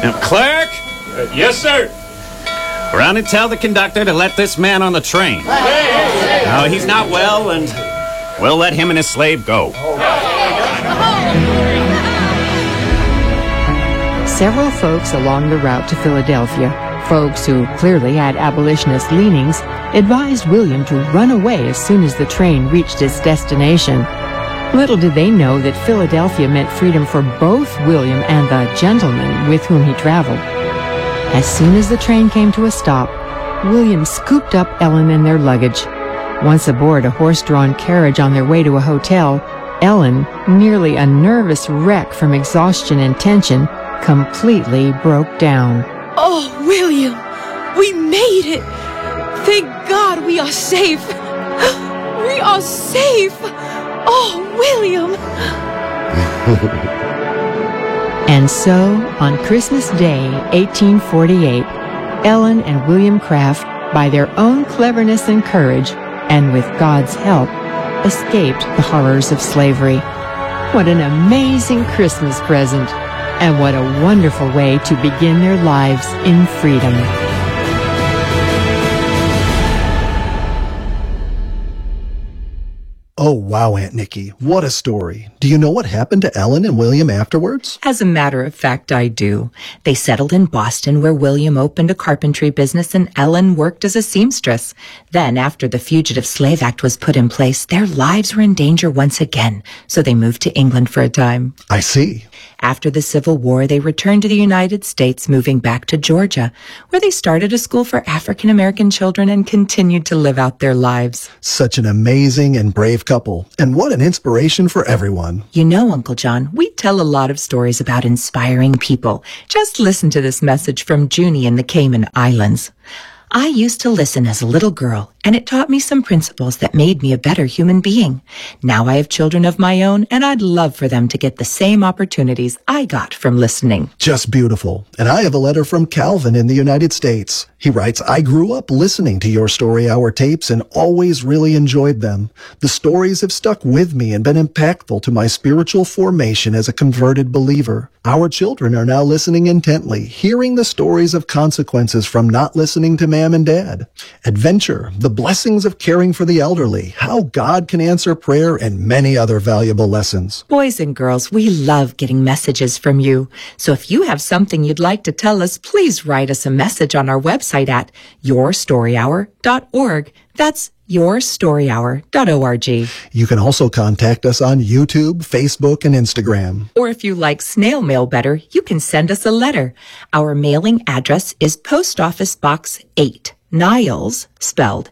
Now, clerk! Yes, sir. Run and tell the conductor to let this man on the train. No, he's not well, and we'll let him and his slave go. Several folks along the route to Philadelphia, folks who clearly had abolitionist leanings, advised William to run away as soon as the train reached its destination. Little did they know that Philadelphia meant freedom for both William and the gentleman with whom he traveled. As soon as the train came to a stop, William scooped up Ellen and their luggage. Once aboard a horse-drawn carriage on their way to a hotel, Ellen, nearly a nervous wreck from exhaustion and tension, completely broke down. Oh, William, we made it! Thank God we are safe! We are safe! Oh, William! And so, on Christmas Day, 1848, Ellen and William Craft, by their own cleverness and courage, and with God's help, escaped the horrors of slavery. What an amazing Christmas present, and what a wonderful way to begin their lives in freedom. Oh, wow, Aunt Nikki. What a story. Do you know what happened to Ellen and William afterwards? As a matter of fact, I do. They settled in Boston, where William opened a carpentry business and Ellen worked as a seamstress. Then, after the Fugitive Slave Act was put in place, their lives were in danger once again, so they moved to England for a time. I see. After the Civil War, they returned to the United States, moving back to Georgia, where they started a school for African American children and continued to live out their lives. Such an amazing and brave couple, and what an inspiration for everyone. You know, Uncle John, we tell a lot of stories about inspiring people. Just listen to this message from Junie in the Cayman Islands. I used to listen as a little girl, and it taught me some principles that made me a better human being. Now I have children of my own, and I'd love for them to get the same opportunities I got from listening. Just beautiful. And I have a letter from Calvin in the United States. He writes, I grew up listening to your Story Hour tapes and always really enjoyed them. The stories have stuck with me and been impactful to my spiritual formation as a converted believer. Our children are now listening intently, hearing the stories of consequences from not listening to Mom and Dad. Adventure, the blessings of caring for the elderly, how God can answer prayer, and many other valuable lessons. Boys and girls, we love getting messages from you. So if you have something you'd like to tell us, please write us a message on our website at yourstoryhour.org. That's yourstoryhour.org. You can also contact us on YouTube, Facebook, and Instagram. Or if you like snail mail better, you can send us a letter. Our mailing address is Post Office Box 8, Niles, spelled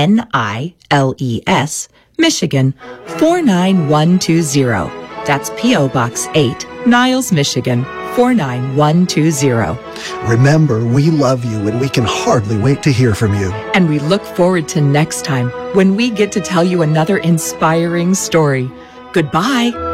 Niles, Michigan, 49120. That's P.O. Box 8, Niles, Michigan, 49120. Remember, we love you and we can hardly wait to hear from you. And we look forward to next time when we get to tell you another inspiring story. Goodbye.